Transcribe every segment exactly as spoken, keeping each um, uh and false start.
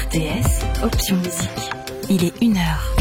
R T S, option musique. Il est une heure.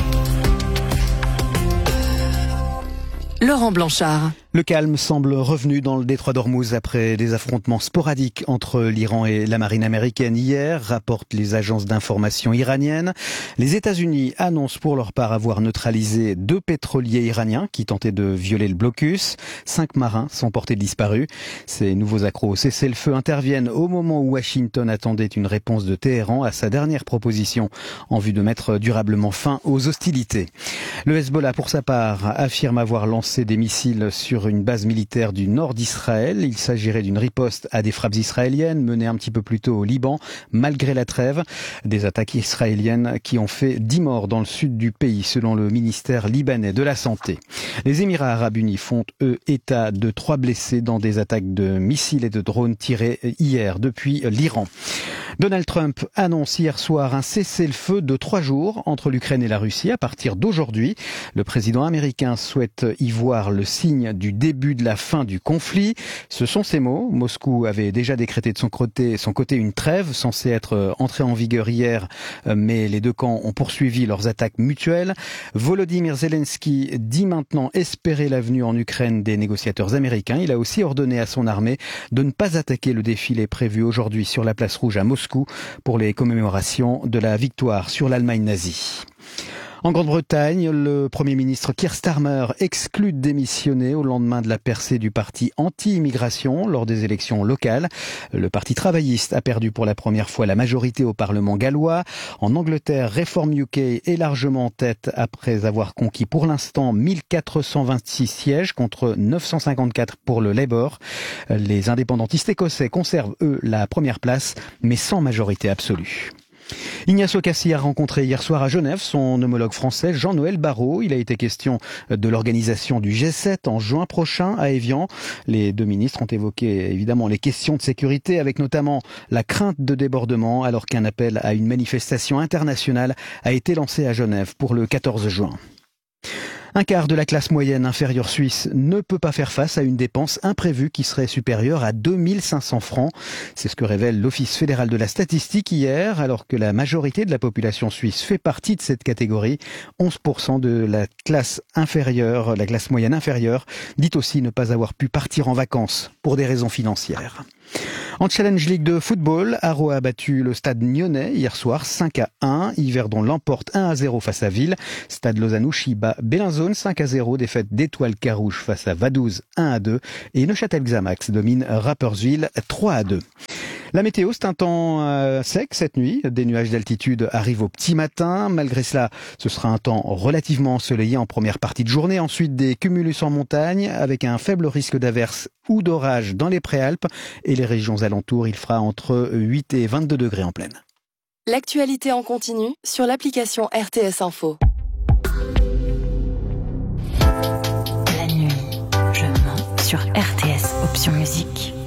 Laurent Blanchard. Le calme semble revenu dans le détroit d'Ormuz après des affrontements sporadiques entre l'Iran et la marine américaine hier, rapportent les agences d'information iraniennes. Les États-Unis annoncent pour leur part avoir neutralisé deux pétroliers iraniens qui tentaient de violer le blocus. Cinq marins sont portés disparus. Ces nouveaux accros au cessez-le-feu interviennent au moment où Washington attendait une réponse de Téhéran à sa dernière proposition en vue de mettre durablement fin aux hostilités. Le Hezbollah, pour sa part, affirme avoir lancé des missiles sur une base militaire du nord d'Israël. Il s'agirait d'une riposte à des frappes israéliennes menées un petit peu plus tôt au Liban, malgré la trêve. Des attaques israéliennes qui ont fait dix morts dans le sud du pays, selon le ministère libanais de la Santé. Les Émirats arabes unis font, eux, état de trois blessés dans des attaques de missiles et de drones tirés hier depuis l'Iran. Donald Trump annonce hier soir un cessez-le-feu de trois jours entre l'Ukraine et la Russie à partir d'aujourd'hui. Le président américain souhaite y voir le signe du début de la fin du conflit. Ce sont ses mots. Moscou avait déjà décrété de son côté, son côté une trêve censée être entrée en vigueur hier, mais les deux camps ont poursuivi leurs attaques mutuelles. Volodymyr Zelensky dit maintenant espérer la venue en Ukraine des négociateurs américains. Il a aussi ordonné à son armée de ne pas attaquer le défilé prévu aujourd'hui sur la place rouge à Moscou pour les commémorations de la victoire sur l'Allemagne nazie. En Grande-Bretagne, le Premier ministre Keir Starmer exclut de démissionner au lendemain de la percée du parti anti-immigration lors des élections locales. Le parti travailliste a perdu pour la première fois la majorité au Parlement gallois. En Angleterre, Reform U K est largement en tête après avoir conquis pour l'instant mille quatre cent vingt-six sièges contre neuf cent cinquante-quatre pour le Labour. Les indépendantistes écossais conservent, eux, la première place, mais sans majorité absolue. Ignacio Cassis a rencontré hier soir à Genève son homologue français Jean-Noël Barrot. Il a été question de l'organisation du G sept en juin prochain à Évian. Les deux ministres ont évoqué évidemment les questions de sécurité avec notamment la crainte de débordement alors qu'un appel à une manifestation internationale a été lancé à Genève pour le quatorze juin. Un quart de la classe moyenne inférieure suisse ne peut pas faire face à une dépense imprévue qui serait supérieure à deux mille cinq cents francs. C'est ce que révèle l'Office fédéral de la statistique hier, alors que la majorité de la population suisse fait partie de cette catégorie. onze pour cent de la classe inférieure, la classe moyenne inférieure, dit aussi ne pas avoir pu partir en vacances pour des raisons financières. En Challenge League de football, Aroa a battu le Stade Nyonnais hier soir cinq à un. Yverdon l'emporte un à zéro face à Ville. Stade Lausanne-Ouchy bat Bellinzone cinq à zéro. Défaite d'Étoile Carouge face à Vaduz un à deux. Et Neuchâtel-Xamax domine Rapperswil trois à deux. La météo, c'est un temps euh, sec cette nuit. Des nuages d'altitude arrivent au petit matin. Malgré cela, ce sera un temps relativement ensoleillé en première partie de journée. Ensuite, des cumulus en montagne avec un faible risque d'averse ou d'orage dans les Préalpes. Et les régions alentours, il fera entre huit et vingt-deux degrés en plaine. L'actualité en continu sur l'application R T S Info. La nuit, je mens sur R T S, option musique.